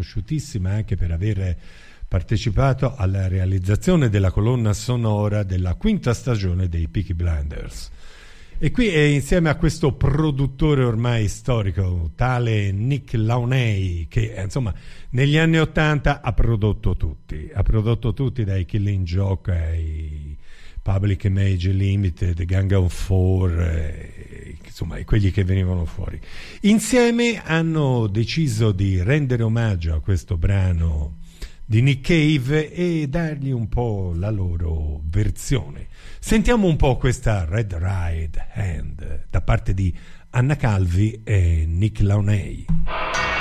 conosciutissima anche per aver partecipato alla realizzazione della colonna sonora della quinta stagione dei Peaky Blinders. E qui è insieme a questo produttore ormai storico, tale Nick Launay, che insomma negli anni '80 ha prodotto tutti dai Killing Joke ai Public Image Limited, Gang of Four, insomma quelli che venivano fuori. Insieme hanno deciso di rendere omaggio a questo brano di Nick Cave e dargli un po' la loro versione. Sentiamo un po' questa Red Right Hand da parte di Anna Calvi e Nick Launay.